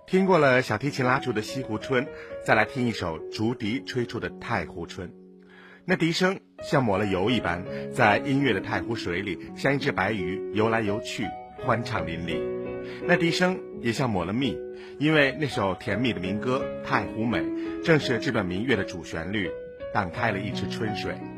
听过了小提琴拉出的西湖春，再来听一首竹笛吹出的太湖春。那笛声像抹了油一般，在音乐的太湖水里，像一只白鱼游来游去，欢畅淋漓。那笛声也像抹了蜜，因为那首甜蜜的民歌《太湖美》正是这段民乐的主旋律，荡开了一池春水。